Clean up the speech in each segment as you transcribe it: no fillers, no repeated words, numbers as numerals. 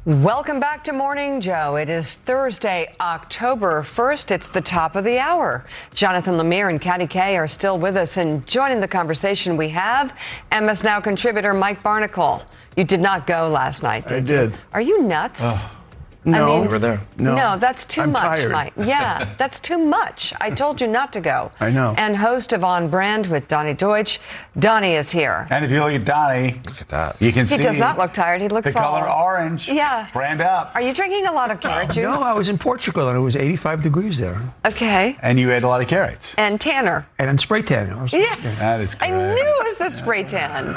Welcome back to Morning Joe. It is Thursday, October 1st. It's the top of the hour. Jonathan Lemire and Katty Kay are still with us, and joining the conversation we have, MS Now contributor Mike Barnicle. You did not go last night, did you? I did. Are you nuts? No, over there. No, that's too I'm much, tired. Mike. Yeah, that's too much. I told you not to go. I know. And host of On Brand with Donnie Deutsch. Donnie is here. And if you look at Donnie, Look at that. you can He see does not look tired. He looks the all... color orange. Yeah. Brand up. Are you drinking a lot of carrot juice? No, I was in Portugal and it was 85 degrees there. Okay. And you ate a lot of carrots. And Tanner. And in spray tan. Yeah. That is I great. knew it was the spray tan.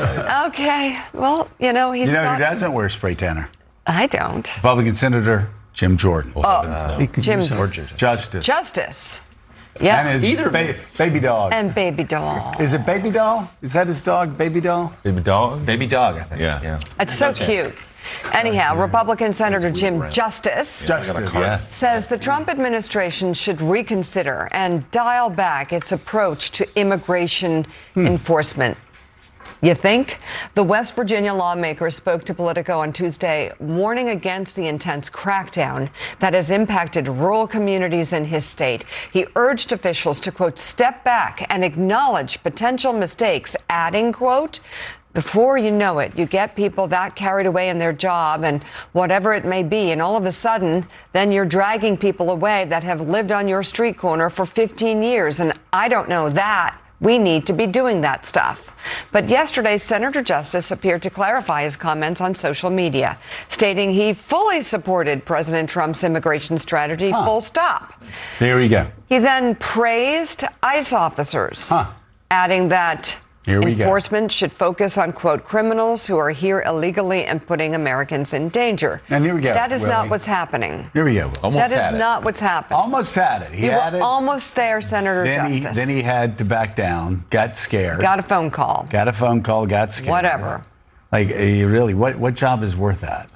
Okay. Well, he's You know who got... doesn't wear spray tanner? I don't. Republican Senator Jim Jordan. He could Jim. use some- Justice. Justice. Yeah. And his baby dog. And baby doll. Is it Baby Doll? Is that his dog, Baby Doll? Baby dog? Baby dog, I think. Yeah. It's so cute. Anyhow, Republican Senator Jim Justice Justice. Yeah. says the Trump administration should reconsider and dial back its approach to immigration enforcement. You think? The West Virginia lawmaker spoke to Politico on Tuesday, warning against the intense crackdown that has impacted rural communities in his state. He urged officials to, quote, step back and acknowledge potential mistakes, adding, quote, before you know it, you get people that carried away in their job and whatever it may be, and all of a sudden, then you're dragging people away that have lived on your street corner for 15 years, and I don't know that. We need to be doing that stuff. But yesterday, Senator Justice appeared to clarify his comments on social media, stating he fully supported President Trump's immigration strategy, full stop. There we go. He then praised ICE officers, adding that Here we go. enforcement should focus on, quote, criminals who are here illegally and putting Americans in danger. And here we go, That is not Willie. what's happening. Here we go. Almost That had is it. not what's happening. Almost had it. He You had were it. almost there, Senator Justice. Then he had to back down, got scared. Got a phone call. Got a phone call, got scared. Whatever. Like, really, what job is worth that?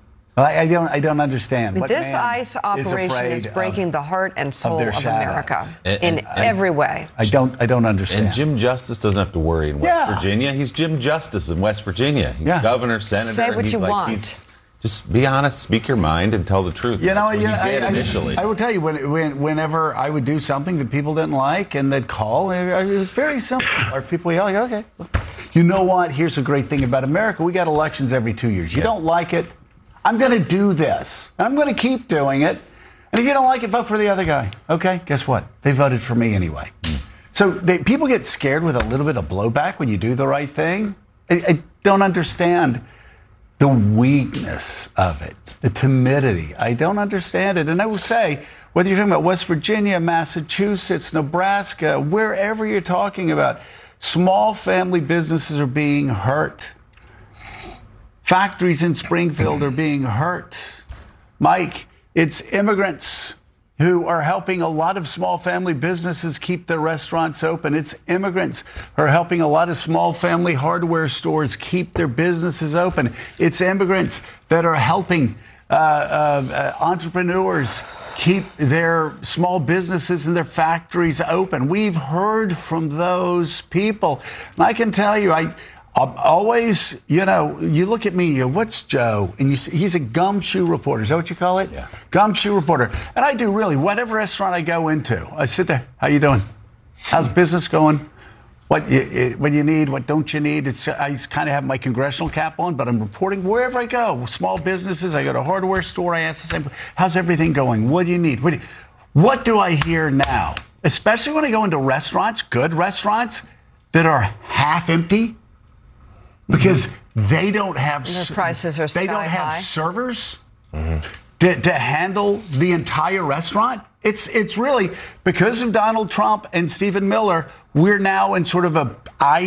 I don't understand. What This man ICE operation afraid is breaking the heart and soul their of shadows? America And- in and- every way. I don't understand. And Jim Justice doesn't have to worry in West Yeah. Virginia. He's Jim Justice in West Virginia. He's Yeah. governor, senator. Say and what he's you want. Just be honest, speak your mind, and tell the truth. You know, That's what he did initially. I will tell you, whenever I would do something that people didn't like and they'd call, it was very simple. Our people yelling, okay. You know what? Here's the great thing about America. We got elections every 2 years. You don't like it? I'm going to do this. And I'm going to keep doing it. And if you don't like it, vote for the other guy. Okay? Guess what? They voted for me anyway. So people get scared with a little bit of blowback when you do the right thing. I don't understand the weakness of it, the timidity. I don't understand it. And I will say, whether you're talking about West Virginia, Massachusetts, Nebraska, wherever you're talking about, small family businesses are being hurt. Factories in Springfield are being hurt. Mike, it's immigrants who are helping a lot of small family businesses keep their restaurants open. It's immigrants who are helping a lot of small family hardware stores keep their businesses open. It's immigrants that are helping entrepreneurs keep their small businesses and their factories open. We've heard from those people. And I can tell you, I'm always, you look at me, you go, what's Joe? And he's a gumshoe reporter. Is that what you call it? Yeah. Gumshoe reporter. And I do really, whatever restaurant I go into, I sit there, how you doing? How's business going? What you need, what don't you need? I kind of have my congressional cap on, but I'm reporting wherever I go. Small businesses, I go to a hardware store, I ask the same, how's everything going? What do you need? What do I hear now? Especially when I go into restaurants, good restaurants, that are half empty. Because they don't have Their prices are they don't sky have high. servers to handle the entire restaurant. It's really because of Donald Trump and Stephen Miller. We're now in sort of a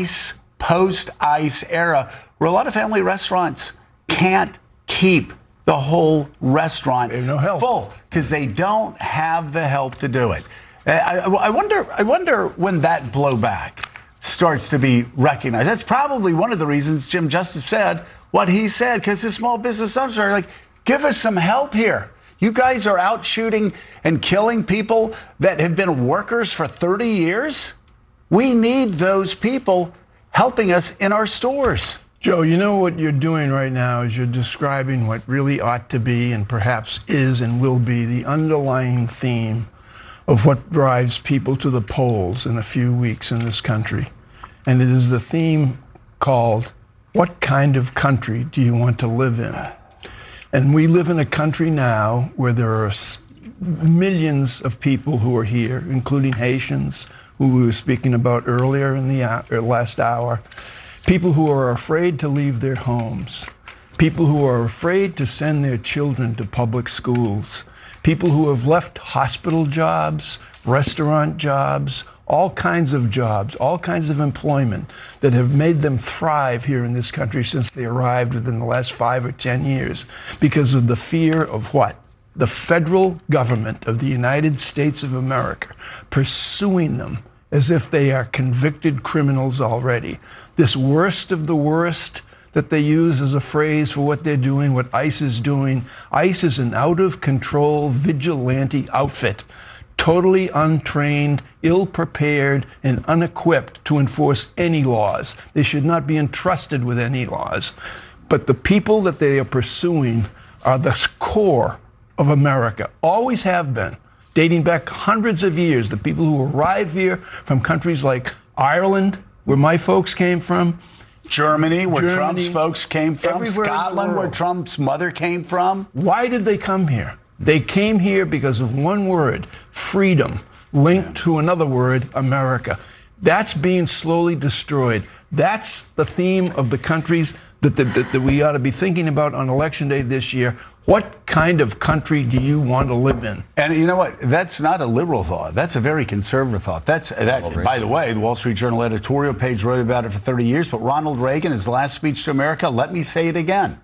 post-ICE era where a lot of family restaurants can't keep the whole restaurant full because they don't have the help to do it. I wonder when that blowback starts to be recognized. That's probably one of the reasons Jim Justice said what he said, because the small business owners are like, give us some help here. You guys are out shooting and killing people that have been workers for 30 years. We need those people helping us in our stores. Joe, you know what you're doing right now is you're describing what really ought to be and perhaps is and will be the underlying theme of what drives people to the polls in a few weeks in this country. And it is the theme called, what kind of country do you want to live in? And we live in a country now where there are millions of people who are here, including Haitians, who we were speaking about earlier in the last hour. People who are afraid to leave their homes, people who are afraid to send their children to public schools, people who have left hospital jobs, restaurant jobs, all kinds of jobs, all kinds of employment that have made them thrive here in this country since they arrived within the last 5 or 10 years because of the fear of what? The federal government of the United States of America pursuing them as if they are convicted criminals already. This worst of the worst that they use as a phrase for what they're doing, what ICE is doing. ICE is an out-of-control vigilante outfit, totally untrained, ill-prepared, and unequipped to enforce any laws. They should not be entrusted with any laws. But the people that they are pursuing are the core of America, always have been. Dating back hundreds of years, the people who arrive here from countries like Ireland, where my folks came from, Germany, where Trump's folks came from, everywhere in the Scotland, where world. Trump's mother came from. Why did they come here? They came here because of one word, freedom, linked to another word, America. That's being slowly destroyed. That's the theme of the countries that we ought to be thinking about on Election Day this year. What kind of country do you want to live in? And you know what? That's not a liberal thought. That's a very conservative thought. By the way, the Wall Street Journal editorial page wrote about it for 30 years. But Ronald Reagan, his last speech to America, let me say it again.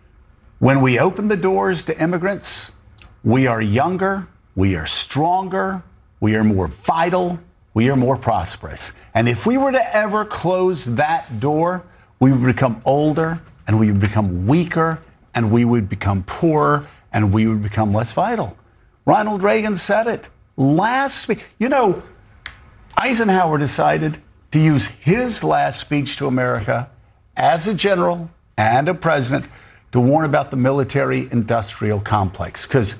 When we open the doors to immigrants, we are younger, we are stronger, we are more vital, we are more prosperous. And if we were to ever close that door, we would become older and we would become weaker and we would become poorer and we would become less vital. Ronald Reagan said it last week. You know, Eisenhower decided to use his last speech to America as a general and a president to warn about the military-industrial complex, because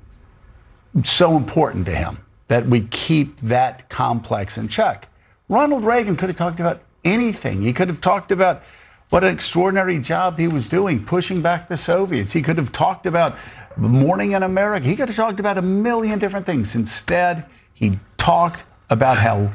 it's so important to him that we keep that complex in check. Ronald Reagan could have talked about anything. He could have talked about what an extraordinary job he was doing, pushing back the Soviets. He could have talked about Morning in America. He could have talked about a million different things. Instead, he talked about how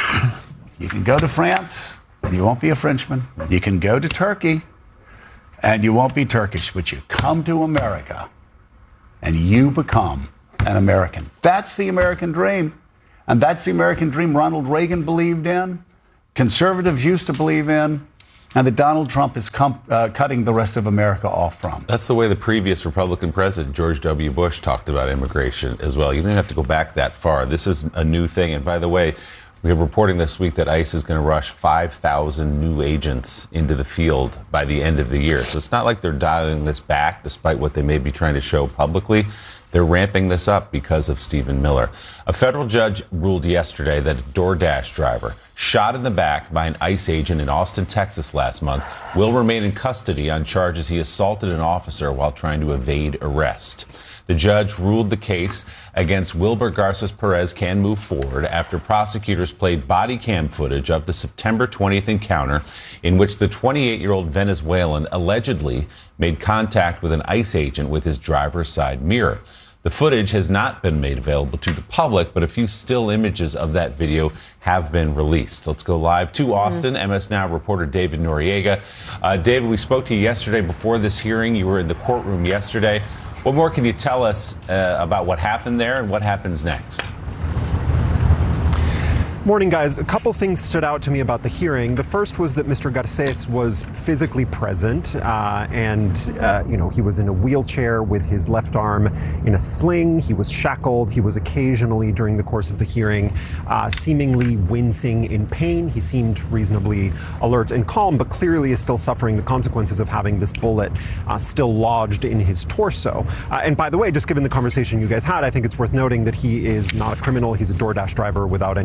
you can go to France and you won't be a Frenchman. You can go to Turkey and you won't be Turkish, but you come to America and you become an American. That's the American dream. And that's the American dream Ronald Reagan believed in, conservatives used to believe in, and that Donald Trump is cutting the rest of America off from. That's the way the previous Republican president, George W. Bush, talked about immigration as well. You don't have to go back that far. This is a new thing. And by the way, we are reporting this week that ICE is going to rush 5,000 new agents into the field by the end of the year. So it's not like they're dialing this back, despite what they may be trying to show publicly. They're ramping this up because of Stephen Miller. A federal judge ruled yesterday that a DoorDash driver shot in the back by an ICE agent in Austin, Texas last month will remain in custody on charges he assaulted an officer while trying to evade arrest. The judge ruled the case against Wilber Garces Perez can move forward after prosecutors played body cam footage of the September 20th encounter in which the 28-year-old Venezuelan allegedly made contact with an ICE agent with his driver's side mirror. The footage has not been made available to the public, but a few still images of that video have been released. Let's go live to Austin. MS Now reporter David Noriega. David, we spoke to you yesterday before this hearing. You were in the courtroom yesterday. What more can you tell us about what happened there and what happens next? Morning, guys. A couple things stood out to me about the hearing. The first was that Mr. Garces was physically present, and he was in a wheelchair with his left arm in a sling. He was shackled. He was occasionally, during the course of the hearing, seemingly wincing in pain. He seemed reasonably alert and calm, but clearly is still suffering the consequences of having this bullet still lodged in his torso. And by the way, just given the conversation you guys had, I think it's worth noting that he is not a criminal. He's a DoorDash driver without any kind of criminal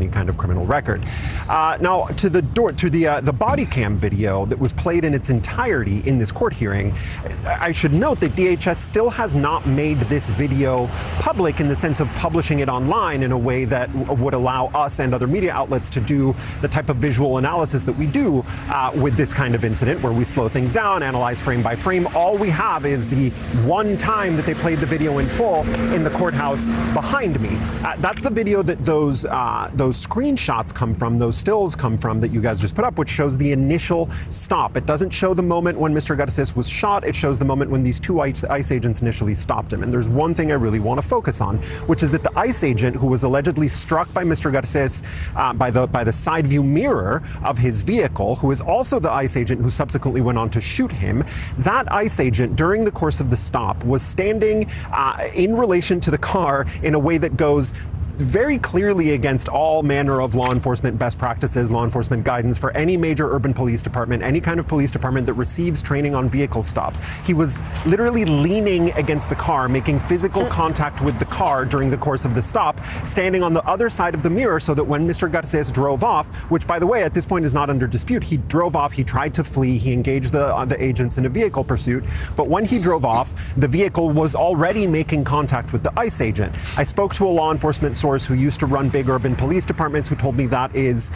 criminal record. Now, to the body cam video that was played in its entirety in this court hearing, I should note that DHS still has not made this video public in the sense of publishing it online in a way that would allow us and other media outlets to do the type of visual analysis that we do with this kind of incident, where we slow things down, analyze frame by frame. All we have is the one time that they played the video in full in the courthouse behind me. That's the video that those screenshots come from, those stills come from, that you guys just put up, which shows the initial stop. It doesn't show the moment when Mr. Garces was shot. It shows the moment when these two ICE agents initially stopped him. And there's one thing I really want to focus on, which is that the ICE agent who was allegedly struck by Mr. Garces by the side view mirror of his vehicle, who is also the ICE agent who subsequently went on to shoot him, that ICE agent during the course of the stop was standing in relation to the car in a way that goes very clearly against all manner of law enforcement best practices, law enforcement guidance for any major urban police department, any kind of police department that receives training on vehicle stops. He was literally leaning against the car, making physical contact with the car during the course of the stop, standing on the other side of the mirror so that when Mr. Garces drove off, which by the way at this point is not under dispute, he drove off, he tried to flee, he engaged the agents in a vehicle pursuit, but when he drove off, the vehicle was already making contact with the ICE agent. I spoke to a law enforcement source who used to run big urban police departments, who told me that is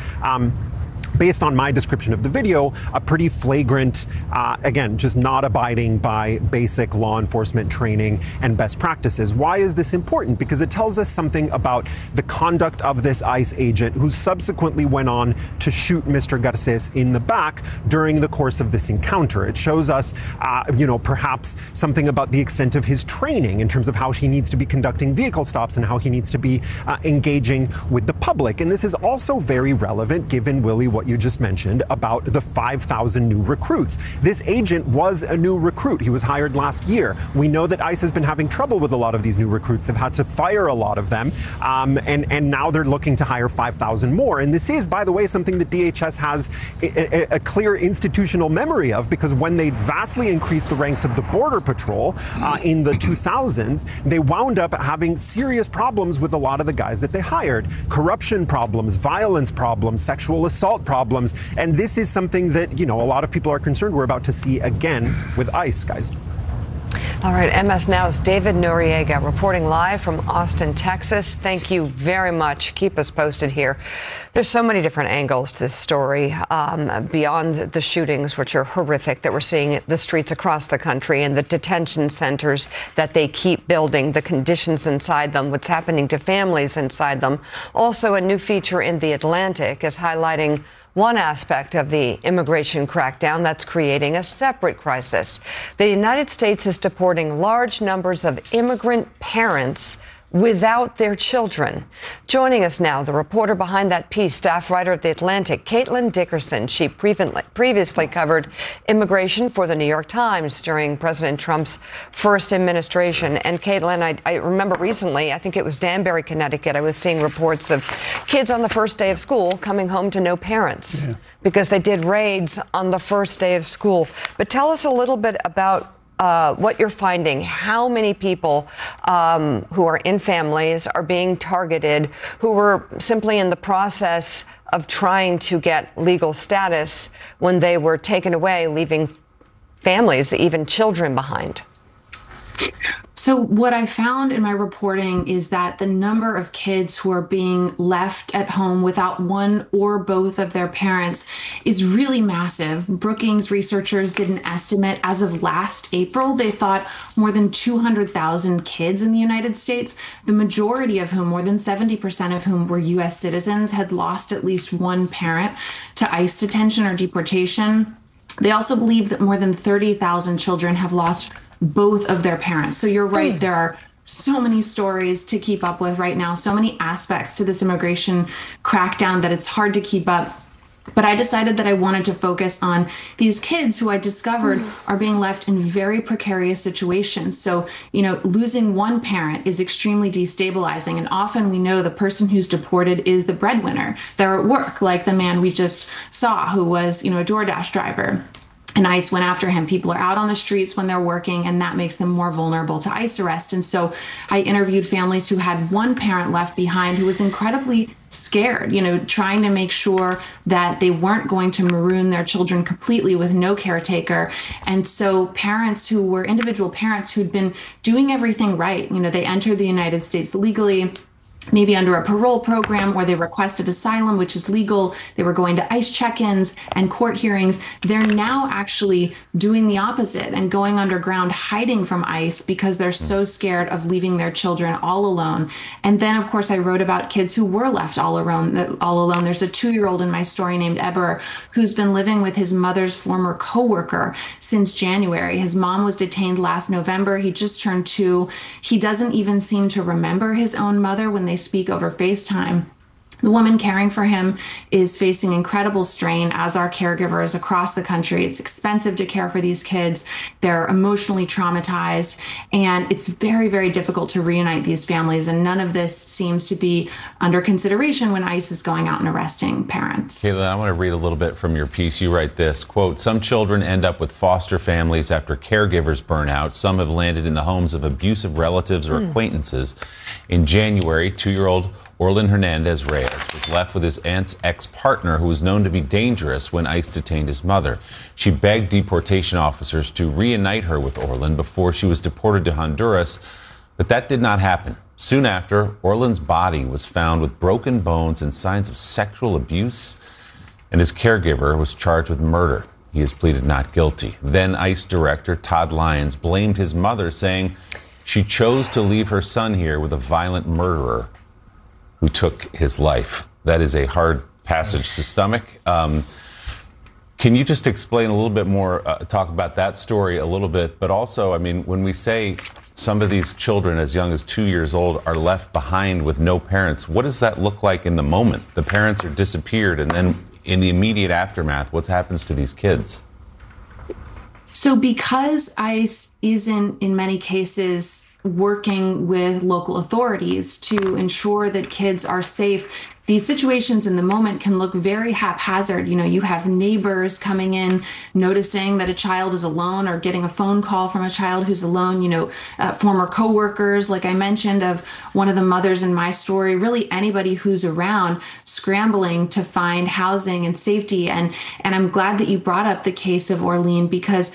based on my description of the video, a pretty flagrant, again, just not abiding by basic law enforcement training and best practices. Why is this important? Because it tells us something about the conduct of this ICE agent who subsequently went on to shoot Mr. Garces in the back during the course of this encounter. It shows us, perhaps something about the extent of his training in terms of how he needs to be conducting vehicle stops and how he needs to be engaging with the public. And this is also very relevant, given, Willie, what you just mentioned about the 5,000 new recruits. This agent was a new recruit. He was hired last year. We know that ICE has been having trouble with a lot of these new recruits. They've had to fire a lot of them, and now they're looking to hire 5,000 more. And this is, by the way, something that DHS has a clear institutional memory of, because when they vastly increased the ranks of the Border Patrol in the 2000s, they wound up having serious problems with a lot of the guys that they hired. Corruption problems, violence problems, sexual assault problems, and this is something that, a lot of people are concerned we're about to see again with ICE, guys. All right, MS Now's David Noriega reporting live from Austin, Texas. Thank you very much. Keep us posted here. There's so many different angles to this story, beyond the shootings, which are horrific, that we're seeing the streets across the country and the detention centers that they keep building, the conditions inside them, what's happening to families inside them. Also, a new feature in The Atlantic is highlighting one aspect of the immigration crackdown that's creating a separate crisis. The United States is deporting large numbers of immigrant parents without their children. Joining us now, the reporter behind that piece, staff writer at The Atlantic, Caitlin Dickerson. She previously covered immigration for the New York Times during President Trump's first administration. And Caitlin, I remember recently, I think it was Danbury, Connecticut, I was seeing reports of kids on the first day of school coming home to no parents because they did raids on the first day of school. But tell us a little bit about what you're finding, how many people who are in families are being targeted, who were simply in the process of trying to get legal status when they were taken away, leaving families, even children, behind. So what I found in my reporting is that the number of kids who are being left at home without one or both of their parents is really massive. Brookings researchers did an estimate as of last April. They thought more than 200,000 kids in the United States, the majority of whom, more than 70% of whom were U.S. citizens, had lost at least one parent to ICE detention or deportation. They also believe that more than 30,000 children have lost both of their parents. So you're right, there are so many stories to keep up with right now, so many aspects to this immigration crackdown that it's hard to keep up. But I decided that I wanted to focus on these kids who I discovered are being left in very precarious situations. So, losing one parent is extremely destabilizing. And often we know the person who's deported is the breadwinner. They're at work, like the man we just saw who was, a DoorDash driver. and ICE went after him. People are out on the streets when they're working, and that makes them more vulnerable to ICE arrest. And so I interviewed families who had one parent left behind who was incredibly scared, trying to make sure that they weren't going to maroon their children completely with no caretaker. And so parents who were individual parents who'd been doing everything right, they entered the United States legally, maybe under a parole program, or they requested asylum, which is legal. They were going to ICE check-ins and court hearings. They're now actually doing the opposite and going underground, hiding from ICE because they're so scared of leaving their children all alone. And then, of course, I wrote about kids who were left all alone. There's a 2-year-old in my story named Eber who's been living with his mother's former coworker since January. His mom was detained last November. He just turned 2. He doesn't even seem to remember his own mother when they speak over FaceTime. The woman caring for him is facing incredible strain, as are caregivers across the country. It's expensive to care for these kids. They're emotionally traumatized, and it's very, very difficult to reunite these families. And none of this seems to be under consideration when ICE is going out and arresting parents. Caitlin, I want to read a little bit from your piece. You write this, quote, "Some children end up with foster families after caregivers burn out. Some have landed in the homes of abusive relatives or acquaintances. In January, 2-year-old Orlin Hernandez Reyes was left with his aunt's ex-partner, who was known to be dangerous, when ICE detained his mother. She begged deportation officers to reunite her with Orlin before she was deported to Honduras, but that did not happen. Soon after, Orlin's body was found with broken bones and signs of sexual abuse, and his caregiver was charged with murder. He has pleaded not guilty. Then ICE Director Todd Lyons blamed his mother, saying she chose to leave her son here with a violent murderer who took his life." That is a hard passage to stomach. Can you just explain a little bit more, talk about that story a little bit, but also, when we say some of these children as young as 2 years old are left behind with no parents, what does that look like in the moment? The parents are disappeared, and then in the immediate aftermath, what happens to these kids? So because ICE isn't, in many cases, working with local authorities to ensure that kids are safe, these situations in the moment can look very haphazard. You have neighbors coming in, noticing that a child is alone, or getting a phone call from a child who's alone. Former coworkers, like I mentioned, of one of the mothers in my story, really anybody who's around, scrambling to find housing and safety. And I'm glad that you brought up the case of Orlin, because,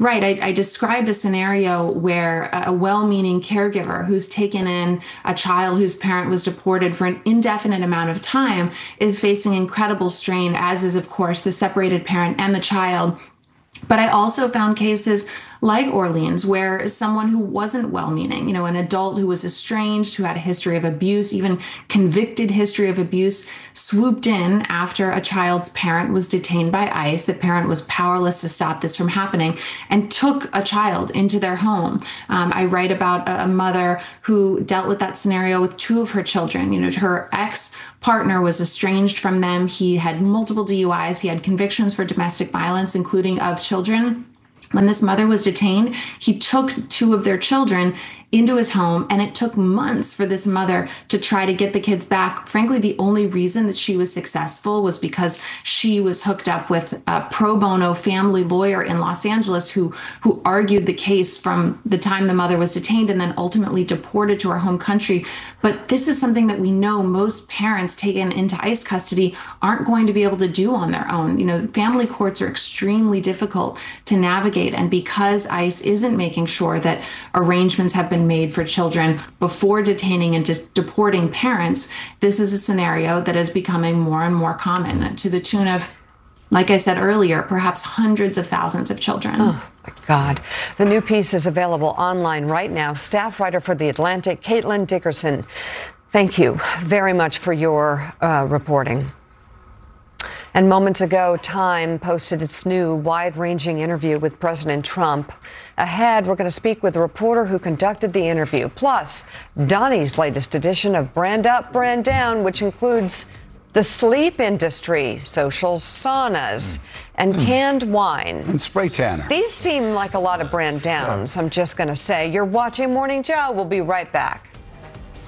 I described a scenario where a well-meaning caregiver who's taken in a child whose parent was deported for an indefinite amount of time is facing incredible strain, as is, of course, the separated parent and the child. But I also found cases like Orlin's, where someone who wasn't well-meaning, an adult who was estranged, who had a history of abuse, even convicted history of abuse, swooped in after a child's parent was detained by ICE. The parent was powerless to stop this from happening, and took a child into their home. I write about a mother who dealt with that scenario with 2 of her children. Her ex-partner was estranged from them. He had multiple DUIs. He had convictions for domestic violence, including of children. When this mother was detained, he took 2 of their children into his home, and it took months for this mother to try to get the kids back. Frankly, the only reason that she was successful was because she was hooked up with a pro bono family lawyer in Los Angeles who argued the case from the time the mother was detained and then ultimately deported to her home country. But this is something that we know most parents taken into ICE custody aren't going to be able to do on their own. Family courts are extremely difficult to navigate, and because ICE isn't making sure that arrangements have been made for children before detaining and deporting parents, this is a scenario that is becoming more and more common, to the tune of, like I said earlier, perhaps hundreds of thousands of children. Oh, my God. The new piece is available online right now. Staff writer for The Atlantic, Caitlin Dickerson, thank you very much for your reporting. And moments ago, Time posted its new wide-ranging interview with President Trump. Ahead, we're going to speak with the reporter who conducted the interview. Plus, Donnie's latest edition of Brand Up, Brand Down, which includes the sleep industry, social saunas, and canned wine. And spray tanner. These seem like a lot of brand downs, I'm just going to say. You're watching Morning Joe. We'll be right back.